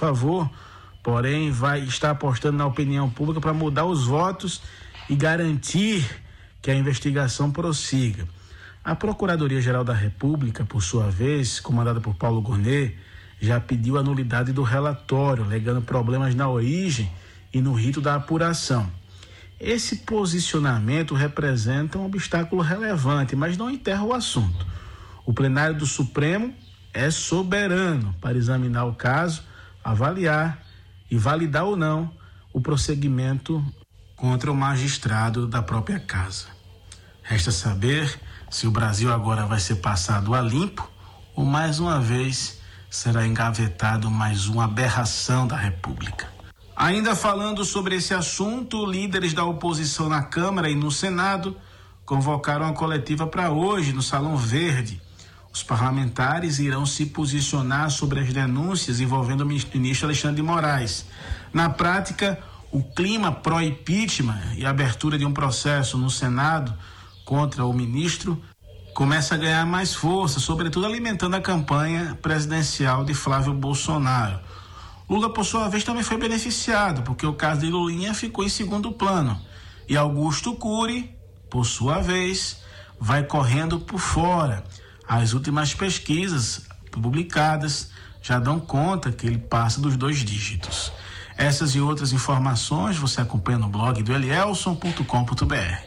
favor, porém vai estar apostando na opinião pública para mudar os votos e garantir que a investigação prossiga. A Procuradoria-Geral da República, por sua vez, comandada por Paulo Gonet, já pediu a nulidade do relatório, alegando problemas na origem e no rito da apuração. Esse posicionamento representa um obstáculo relevante, mas não enterra o assunto. O plenário do Supremo é soberano para examinar o caso, avaliar e validar ou não o prosseguimento contra o magistrado da própria casa. Resta saber se o Brasil agora vai ser passado a limpo ou mais uma vez será engavetado mais uma aberração da República. Ainda falando sobre esse assunto, líderes da oposição na Câmara e no Senado convocaram a coletiva para hoje no Salão Verde. Os parlamentares irão se posicionar sobre as denúncias envolvendo o ministro Alexandre de Moraes. Na prática, o clima pró-impeachment e a abertura de um processo no Senado contra o ministro começa a ganhar mais força, sobretudo alimentando a campanha presidencial de Flávio Bolsonaro. Lula, por sua vez, também foi beneficiado, porque o caso de Lulinha ficou em segundo plano. E Augusto Cury, por sua vez, vai correndo por fora. As últimas pesquisas publicadas já dão conta que ele passa dos 2 dígitos. Essas e outras informações você acompanha no blog do elielson.com.br.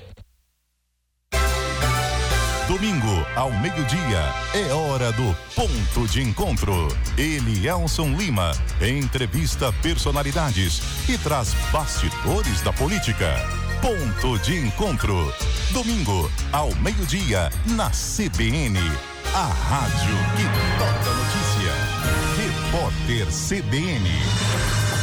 Domingo, ao meio-dia, é hora do Ponto de Encontro. Elielson Lima entrevista personalidades e traz bastidores da política. Ponto de Encontro. Domingo, ao meio-dia, na CBN. A rádio que toca notícia. Repórter CBN.